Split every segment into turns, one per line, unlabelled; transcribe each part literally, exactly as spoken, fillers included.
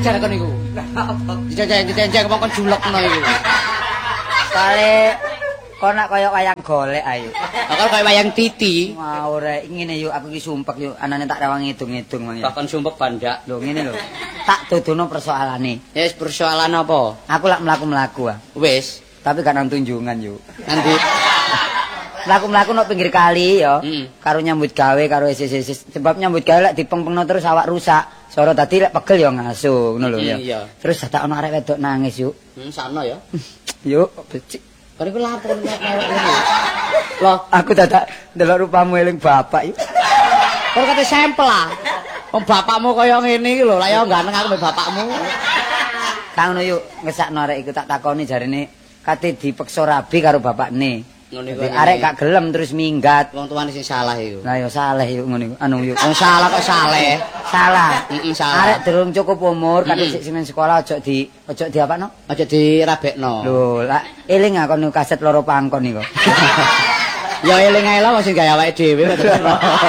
ajar kon niku. Dicenceng-cenceng mongkon julekno iku.
Kale kok nak kaya wayang golek ayo.
Kok kaya wayang titi.
Mau rek ngene yuk aku iki sumpek yuk anane tak rawang ngidung-ngidung mang.
Bahkan sumpek bandak.
Lho ngene lho. Tak dodono persoalane.
Ya wis persoalan apa?
Aku lak mlaku-mlaku ah.
Wis,
tapi gak nang tunjungan yuk.
nanti
Mlaku-mlaku nang pinggir kali ya.
Hmm.
Karo nyambut gawe karo isis-isis. Sebab nyambut gawe lek dipengpengno terus awak rusak. Soro dadi lek pegel ya ngaso ngono lho ya.
Iya.
Terus dadak ono arek wedok nangis yuk.
Hmm, sana ya.
Yuk, becik.
Kan iku lapor nek mewek ngene. Loh,
Aku dadak ndelok rupamu eling bapak yuk.
kok kate sampel ah. Wong bapakmu kaya ngene iki lho, lah ya ganteng aku mbek bapakmu.
Kang ngono yuk, ngesakno arek iku tak takoni jarine kate dipeksa rabi karo bapakne.
Ngono iku.
Dadi arek gak gelem terus minggat.
Wong tuane sing salah iku.
Lah ya saleh yuk ngono iku. Anu yuk.
Wong salah kok saleh.
Salah.
Heeh, salah.
Arek durung cukup umur kate
Mm-mm.
sik sing sekolah ojo di ojo di apano?
Aja dirabekno.
Lho, lah eling ah kono kaset loro pangkon iku.
Ya eling ae lho wong sing gawe awake dhewe kok terus.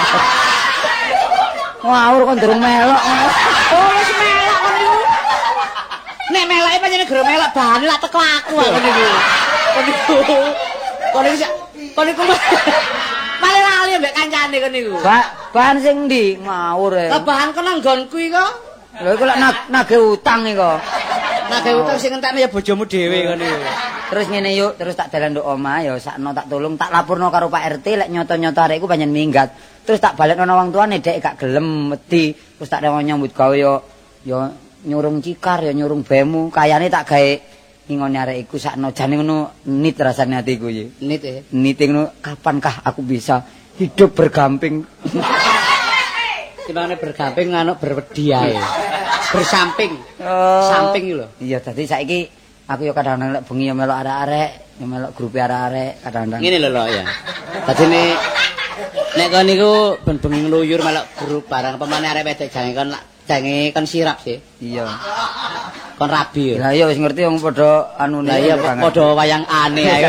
Ngawur kon durung melok.
Oh, wis melok kon niku. Nek meloke pancen gero melok bahane lak teko aku kon niku. Kon niku. Kon niku kon niku malah lali mbek kancane kon niku.
Ba, bahan sing ndi? Ngawur e.
Lah bahan kon nang nggonku iki kok.
Lho iku lek nag- nagih utang iku.
Nagih utang sing entekne ya bojomu dhewe kon niku.
Terus ngene yuk, terus tak dalan nduk omah ya sakno tak tulung, tak laporno karo Pak R T lek nyoto-nyoto arek iku pancen minggat. Terus tak balekno nang wong tuane dek gak gelem wedi. Terus tak rewo nyambut gawe yo yo nyurung cikar ya nyurung bemu. Kayane tak gawe ngingone arek iku sakno jane ngono nit rasane atiku iki.
Nit e.
Nit ngono kapankah aku bisa hidup bergamping.
Gimana bergamping anu berwedi ae. Bersamping.
Oh.
Samping iki lho.
Iya, dadi saiki aku yo kadang-kadang lek bengi yo melok arek-arek, yo melok grup arek-arek kadang-kadang.
Ngene lho lho ya. Dadine nek kon niku ben bengi ngluyur melok grup barang pemane arek wedok jange kon jange kon sirap sih.
Iya.
Kon rabi ya.
Lah iya wis ngerti wong padha anune.
Lah iya padha wayang aneh ae.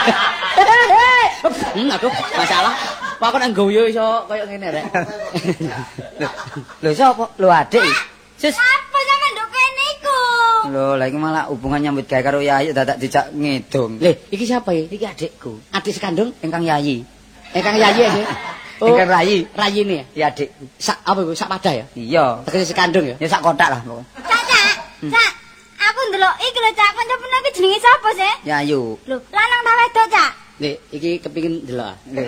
Hmm, aduh, masalah. Kok nek nggoyo iso kaya ngene rek.
Lho sapa? Lho adik. Sis.
Apa sampean nduk kene iku?
Lho, lah iki malah hubungan nyambut gawe karo Yayi dadak dijak ngidung.
Lih, iki siapa ya?
Iki adikku,
Adik sekandung?
ingkang Yayi.
Ingkang Yayi ya, sih.
Ingkang Rayi.
Rayi ini ya?
Iya adikku.
Sak apa iku? Sak padah ya?
Iya.
Tegese sekandung ya?
Ya sak kotak lah pokoknya.
Cak, Cak. Cak. Aku ndelok iki lho, Cak. Kanca-kanca iki jenenge sapa sih?
Yayu.
Lho, lanang ta wedok, Cak?
Lih, iki kepingin delok.
Lho.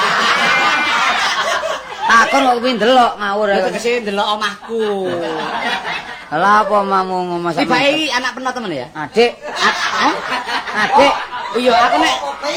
Takon kok kuwi ndelok ngawur.
Lha tegese delok omahku.
Lah apa mamu ngomong sama
Tibake anak penot temen ya?
adik?
Hah?
Adik.
Iya, aku nek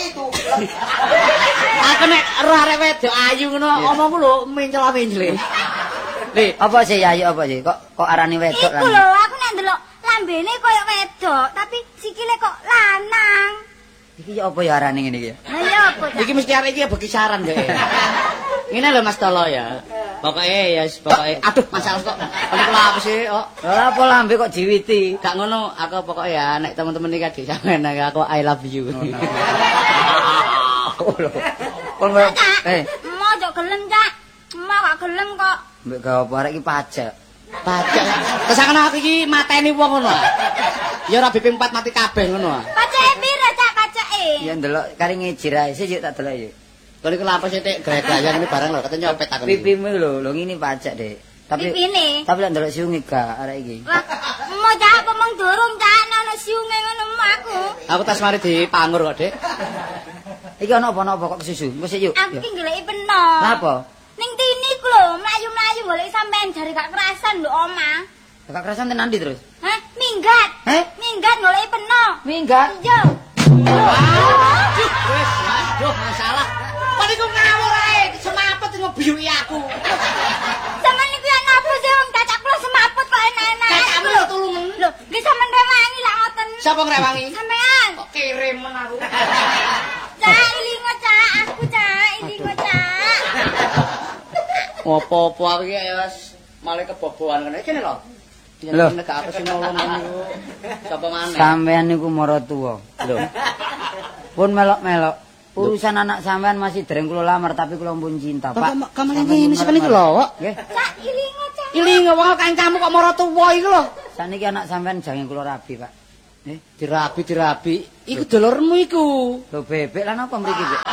Aku nek roh arek wedok ayu ngono omongku lho mencela-mencele. Lih,
Apa sih Yayu apa sih? Kok kok arani wedok
Iku lho, aku nek ndelok lambene koyo wedok, tapi sikile kok lanang.
Iki apa ya arane ngene iki ya?
Lah ya apa, Cak?
iki mesti arek iki ya bekisaran deh. Ngene lho Mas Tolo ya. Pokoke ya pokoke aduh masalah kok. Ono kula apa sih? Oh,
Lah apa lambe kok jiwiti?
gak ngono, aku pokoke ya nek teman-teman iki adik sampean aku I love you.
Oh lho. Kon kok
Cak,
eh
mau ojo gelem, Cak. Mau gak gelem kok.
mbek gawe apa arek iki pajak.
Pajak. Kesakno aku iki mateni wong ngono. Ya ora B P empat mati kabeh ngono.
Pacake pira, Cak, pacake?
Ya ndelok kari ngejir ae sih yuk tak delok yuk.
Kok niku lha apa sih tek gaya-gayaan ini barang lho katanya nyopet aku.
Pipimu lho, lho ngene pajak, Dek. Tapi
Pipine?
tapi lek ndelok siunge gak arek iki.
Lah, mau Cak apa mong durung, Cak, ana siunge ngono aku.
Aku tas mari dipangur kok, Dik.
Iki ana apa-apa kok kesusu. Engko sik yuk.
Aku
yuk.
ki goleki peno.
Lah apa?
Ning tini ku lho, mlayu-mlayu golek sampean jare gak kerasan lho, Oma.
Gak kerasan tenan ndi terus?
Hah? Minggat.
Heh?
Minggat golek peno.
Minggat.
Iya.
Wis, aduh masalah. Kok niku ngawur ae, semaput ngebiyuki aku.
Sampeyan niku ya napa sih wong cacak kula semaput kok enak-enak.
Cacakmu lho tulungan.
Lho, nggih sampean rewangi lak ngoten.
Sapa ngrewangi?
Sampean.
Kok kirimen aku.
Cak, ilingo Cak, aku Cak, ilingo Cak.
Apa-apa aku iki ya wis malah kebobohan ngene. Kene lho.
Lho.
Nek aku sing nolong niku. Sapa maneh?
Sampean niku mara tuwa.
Lho.
Pun melok-melok. Urusan anak sampean masih dereng kula lamar tapi kula pun cinta, Pak.
Kamu ngene sampeyan niku lho.
Nggih.
Cak, ilingo Cak.
Ilinge wong kancamu kok mara tuwa iku lho.
Saniki anak sampean jange kula rabi, Pak. Eh,
Dirabi dirabi. Iku dulurmu iku.
lho bebek lan apa mriki, Bek?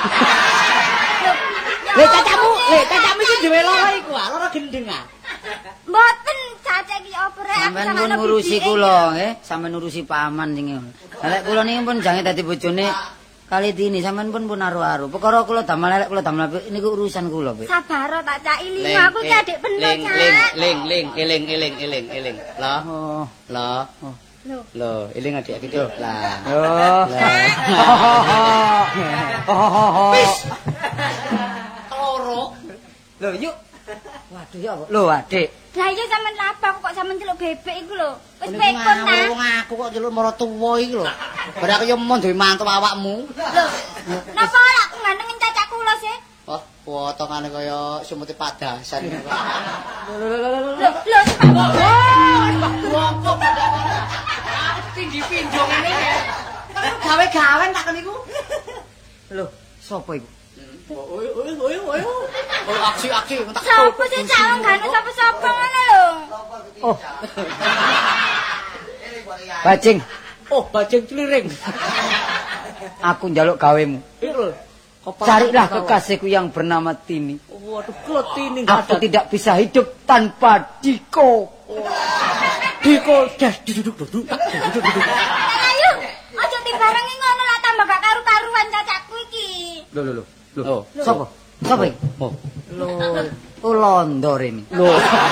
Lek cacamu, lek cacamu iki duwe loro iku, ah, loro gendeng ah.
Mboten cacak iki opere aku
Sampeyan
sama
pun
anak
ngurusi
bibike.
kula, nggih. Sampeyan ngurusi paman sing ngono. Lah lek kula niki pun jange dadi bojone kali dini sampeyan pun pun aru-aru. Perkara kula damel elek kula damel apik niku urusan kula, Bek.
Sabar tak cak
Ling,
ilingu aku ki
eh,
adik bener
Ling,
cak.
ling, ling, ling, eling, eling, eling, eling. Lah,
Oh.
lah.
Lho.
Loh, eling adik gitu. Lah.
Oh.
Wis. Toro.
Lho, yuk. Waduh ya apa? Lho, Adik.
Lah iya sampean lapa kok sampean celuk bebek iku lho. Wis
Ini
pekon
ngawur
ta.
wong aku kok celuk mara tuwa iki lho. Bar aku yo mon duwe mantu awakmu.
Lho. Napa lak aku gantengin cacak kula sih?
Oh, potongane kaya sumuti padasan.
Lho, lho.
Tinggi pinjong ini ya. Gawe-gawe tak niku.
Lho, sapa iku?
Oi oi oi oi. Oh, aksi-aksi tak.
Sopo sih cak wong ganteng sapa-sapa ngono lho.
Oh. Bajing,
Oh, bajing celiring.
aku njaluk gawemu.
Iku lho.
Carilah kekasihku yang bernama Tini.
Waduh, kleti ning
Aku tidak bisa hidup tanpa Diko.
Diko das duduk duduk. Duduk duduk.
Ayo, aja timbarangi ngono lah tambah gak karu-karuan cacakku iki.
Lho lho lho.
Oh,
Sapa? Sapa iki?
oh.
Lho, oh londo rene.
Lho.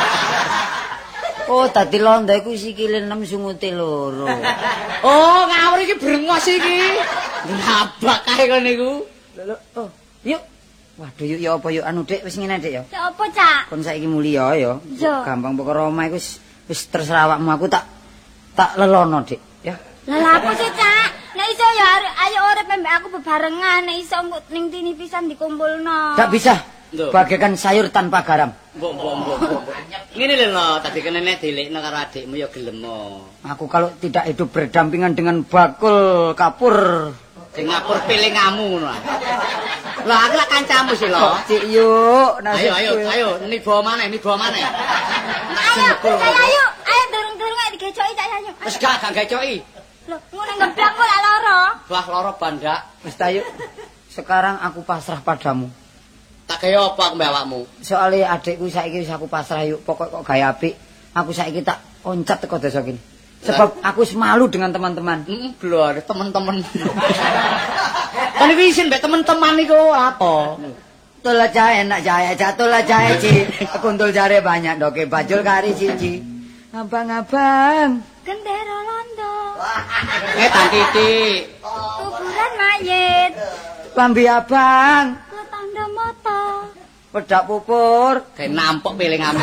Oh, tadi londo iku sikile enam sungute loro.
Oh, ngawur iki brengos iki. Nabak kae kon niku.
Lho lho. Oh, yuk. Waduh yuk ya apa yuk anu Dik wis ngene Dik ya.
Ya apa cak?
Kon saiki mulia ya.
Iya.
Gampang perkara omah iku wis wis terserah awakmu aku tak tak lelono Dik ya.
Lah lha apa sih cak? Nek iso ya are- ayo urip mbek aku bebarengan, nek iso engko ning tini pisan dikumpulno.
Gak bisa.
Lho.
Bagaikan sayur tanpa garam.
Mbok mbok mbok mbok. Ngene lho lho, tadi kene nek dilekno karo adikmu ya gelem.
Aku kalau tidak hidup berdampingan dengan bakul kapur.
Sing ngapur pilingamu ngono. Lah aku lak kancamu sih lho.
Cik yuk,
Ayo
nasib
ayo
gue.
ayo, niba maneh, niba maneh.
Ayo, cak ayo, ayo durung-durung ae digecoki cak ayo.
Wis gak gak gecoki.
Lho, ngono ngeblak kok lak loro.
Wah, loro bandak.
Wis ta yuk. Sekarang aku pasrah padamu.
Tak kaya apa aku mbak awakmu?
Soalnya adikku saiki wis aku pasrah yuk. Pokok kok gaya apik. Aku saiki tak oncat teko desa kene. Sebab aku wis malu dengan teman-teman.
Heeh, blor temen-temen. Kan iki isin mbek temen-teman iku apa?
Tola jahe enak jahe, jatuh lah jahe ci. Kuntul jare banyak doke bajul kari cici. Abang-abang.
Gendera londo.
Ngetan titik.
Kuburan mayit.
Lambi abang.
Tanda moto.
Pedak pupur.
Kayak nampok pilingamu.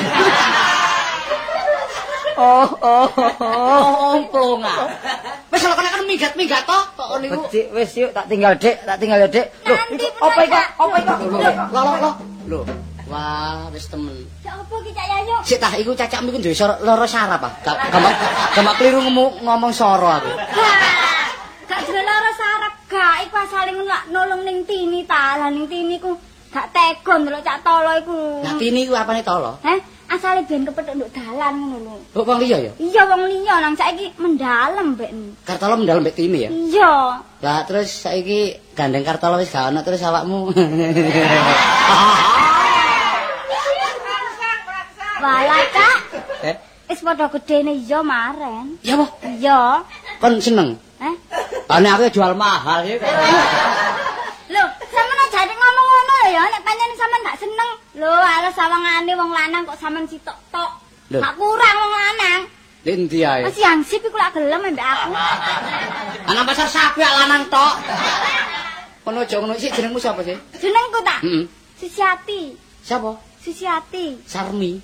Oh, oh, oh.
Oh, ompong ah. Wis lho kena kan minggat-minggat to kok niku.
Becik wis yuk tak tinggal Dek, tak tinggal ya Dek. Loh,
Nanti
itu apa iku?
Pak.
Apa iku?
Lho, lho, lho. Lho. Wah, wis temen.
Ya apa ki cak ayo?
Sik tah iku cacakmu iku duwe sor- loro saraf ah. Gak gampang gampang keliru ngomong, ngomong soro aku.
Gak. Gak duwe lara sarap gak iku asale ngono lak nolong ning tini ta. Lah ning tini ku gak tegon lho cak tolo iku.
Lah tini iku apane tolo?
Heh, asale ben kepethuk nduk dalan ngono lho.
Kok wong liya ya?
Iya wong liya nang saiki mendalem mbek.
Kartolo mendal mbek tini ya?
Iya.
Lah terus saiki gandeng kartolo wis gak ono terus awakmu.
Walah cak.
Eh,
Wis padha gedene iya maren.
ya apa?
Iya.
Kon seneng?
Heh.
Ane aku jual mahal ya.
Lho, sampeyan aja nek ngomong ngono lho ya, nek pancen sampeyan gak seneng. Lho, ala sawangane wong lanang kok sampeyan sitok tok.
Lho.
Gak kurang wong lanang.
Lendi ae.
Masih hansip iku lak gelem mbek aku.
Ana pasar sapi ak lanang tok. Kono aja ngono sik jenengmu sapa sih?
Jenengku tak?
Heeh.
Susiati.
Siapa?
Susiati.
Sarmi.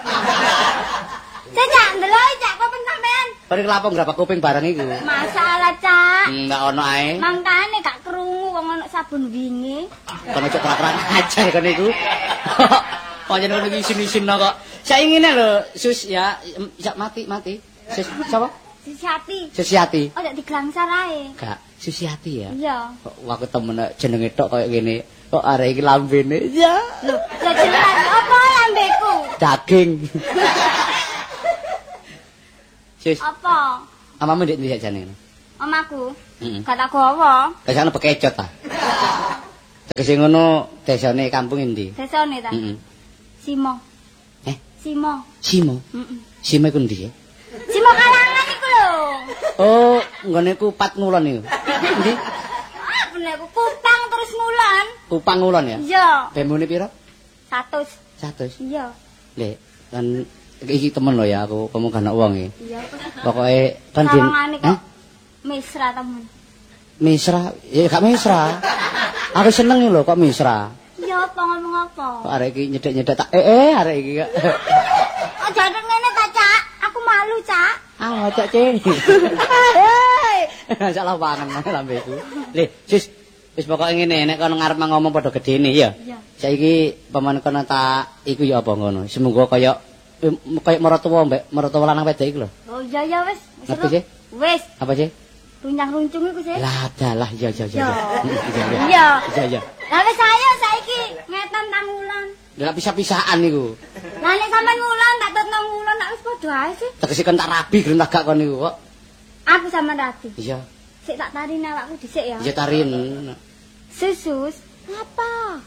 Cak, ndelok cak kok sampean.
Bari kelapa ngrabak kuping bareng iku.
Masalah cak.
Hmm, ndak ono ae.
Mangkane gak krungu wong ana sabun wingi.
Kono aja kerak-kerak ajar kono iku. Pancen ngono iki isin-isin kok. Saiki ngene lho, Sus ya, sak mati mati. Sus sapa?
Susiati.
Susiati.
Ojo diglangsar ae.
Gak Susiati ya.
Iya.
Kok aku temen jenenge tok koyo ngene. Kok arek iki lambene. Ya.
Lho, lho jelas apa lambeku?
Daging.
Sis.
Apa?
Amamu ndek ndi sakjane ngono?
Omaku.
Heeh.
Gak tak gawa.
Desane bekecot ta. Tegese ngono desane kampung endi?
Desane ta?
Heeh.
Simo.
Eh,
Simo.
Simo.
Heeh.
Simo iku ndi ya?
Simo Kalangan iku lho.
Oh, nggone kupat ngulon iku. Endi?
Ah, bener aku kupang terus ngulon.
Kupang ngulon ya?
Iya.
Bembune piro?
Satu.
seratus.
Iya.
Lek kan iki temen lho ya aku, kamu kan wong e.
Iya.
Pokoke kan din.
Sawangane kok mesra temen.
Misra, ya gak misra. Aku seneng lho kok misra.
Iya, apa ngomong apa?
Kok arek iki nyedek-nyedek tak eh eh arek iki kok.
Oh, jadi ngene ta, Cak? Aku malu, Cak.
Ah, cak ce. Hei. Salah pangan lambeku. Le, sis, wis pokoke ngene, nek kono ngarep ngomong padha gedene ya.
Iya.
Saiki paman kono tak iku ya apa ngono. Semoga kaya kaya maratuwa mbek maratuwa lanang wedok iku lho.
Oh, iya ya wis.
Ngerti sih?
Wis,
Apa sih?
runcang-runcung iku sih.
Lah dalah ya ya ya.
Iya.
Ya ya.
Lah wis ayo saiki ngetan tangulan.
Lah pisah-pisahan niku.
Lah nek sampean ngulon tak tetno ngulon tak wis padha ae sih.
Tegese kon tak rabi gelem tak gak kon niku kok.
Aku sampean rabi.
Iya.
Sik tak tarini awakku dhisik ya.
Ya tarin.
Susus, ngapa?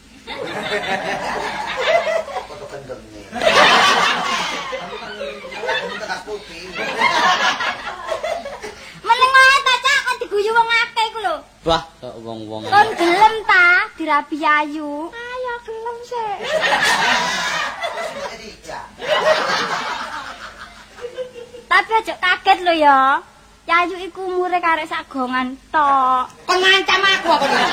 Meneng wae ta, Cak, kok diguyu wong akeh iku lho.
Wah, kok wong-wong.
Kon gelem ta dirabi ayu? Ayo gelem sik. Tapi aja kaget lho ya. Yayu iku umure karek sagongan tok.
Kon ngancam aku apa niku?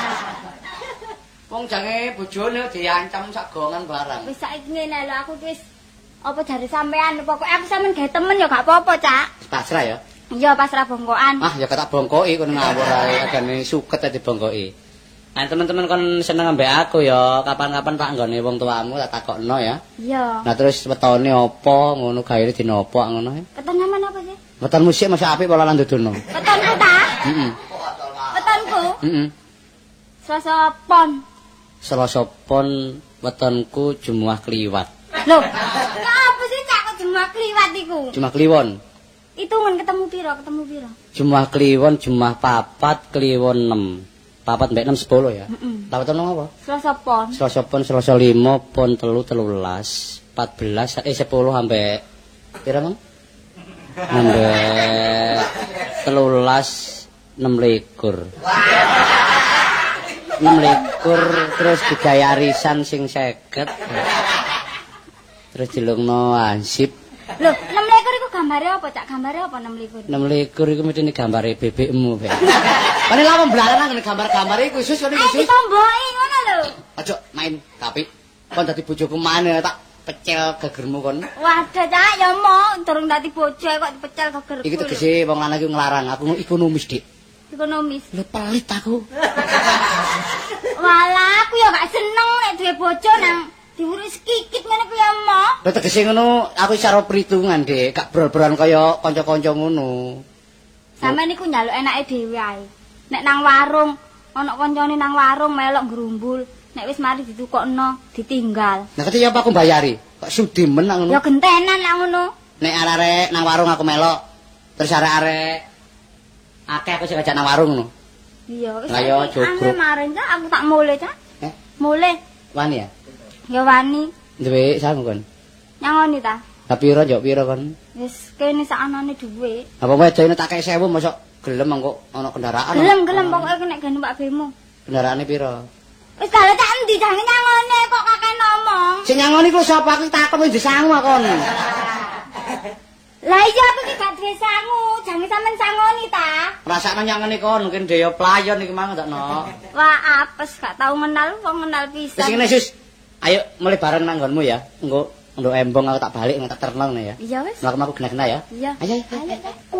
Wong jange bojone diancam sak gongan barang.
Wis saiki ngene lho aku wis apa jare sampean pokoke aku sampean gawe temen ya gak apa-apa, Cak.
Pasrah ya.
Iya pasrah bongkokan.
Ah, ya ketak bongkoki kono ngawur ae agane suket ati bongkoki. Nah, teman-teman kon seneng ambek aku ya, kapan-kapan tak nggone wong tuamu tak takokno ya.
Iya.
Nah, terus wetone apa ngono gawe dina apa ngono ya.
Weton sampean apa sih?
Weton musik masih apik pola lan dudono.
Wetonku ta?
Heeh.
Wetonku.
Heeh.
Selasa pon.
Selasa pon wetonku Jumat Kliwat.
Lho, kok apa sih Cak kok Jumat Kliwat iku?
Jumat Kliwon.
Hitungan ketemu piro? Ketemu piro?
Jumat Kliwon, Jumat papat, Kliwon enam. Papat mbek enam sepuluh ya.
Heeh.
Lah weton apa?
Selasa pon.
Selasa pon, Selasa lima, pon telu, telulas, empat belas, eh sepuluh sampai pira Mang? Sampai telulas, enam likur. Enam likur terus digaya arisan sing seket. Terus dilungno ansip.
Lho, enam likur iku gambare apa, Cak? Gambare apa enam likur?
enam likur iku mesti gambare bebekmu, Pak. Pane lawan belaran ngene gambar-gambar iku sus ngene
Eh,
sus.
ditomboki ngono lho.
Aja main tapi kon dadi bojoku maneh tak pecel gegermu kon.
Waduh, Cak, ya mo durung dadi bojo kok dipecel gegerku.
Iki tegese wong lanang iki nglarang aku ekonomis, Dik.
Ekonomis.
Lho pelit aku.
Walah, aku ya gak seneng nek duwe bojo nang diurus kikit ngene ku ya mo.
Lha tegese ngono aku cara perhitungan, Dik. Gak brol-brolan kaya kanca-kanca ngono.
Sampe niku njaluk enake dhewe ae. Nek nang warung, ana kancane nang warung melok ngrumbul, nek wis mari ditukokno, ditinggal.
Nah, ketika apa aku bayari? Kok sudi men nang ngono?
Ya gentenan lah ngono.
Nek arek-arek nang warung aku melok, terus arek-arek akeh aku sing ngajak nang warung ngono.
Iya, wis.
Lah ya jogrok.
Maren Cak, aku tak mule, Cak.
Eh,
Mule.
wani ya?
Ya wani.
Duwe sangu kon.
Nyangoni ta?
Lah pira njok pira kon?
Wis kene sakanane dhuwit.
Apa wedene tak kei sewu mosok gelem mengko ana kendaraan.
Gelem-gelem pokoke kena gene Pak Bemo.
Kendaraane pira?
Wis dalu tak endi jange nyangone kok kakek ngomong.
Sing nyangoni ku sapa aku takon wis disangu kon.
Lah iya aku ki gak duwe sangu, jange sampean sangoni ta.
Rasane nyangoni kon mungkin dhewe playon iki mang takno.
Wah, apes gak tau kenal wong kenal
Wis
pisan.
ngene sus. Ayo mulai bareng nang nggonmu ya. Engko nduk embong aku tak balik tak terno ya.
Iya wis.
Mlaku aku genah-genah ya.
Iya.
Ayo ayo.
Ayo, Cak.